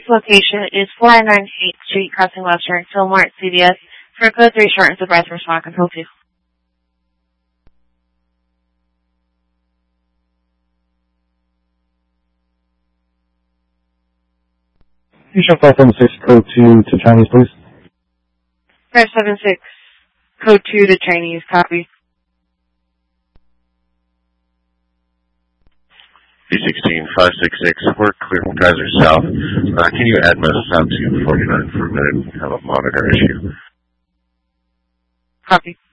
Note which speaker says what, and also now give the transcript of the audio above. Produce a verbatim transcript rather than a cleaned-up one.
Speaker 1: location is four ninety-eighth Street, Crossing Western, Fillmore, C B S. For code three short and surprise response, control two.
Speaker 2: You show five seven six code two to Chinese, please.
Speaker 1: five seven six, code two to Chinese, copy.
Speaker 3: B sixteen five six six, we're clear from Kaiser South. Uh, can you add message out to forty-nine for a minute? We have a monitor issue.
Speaker 1: Copy.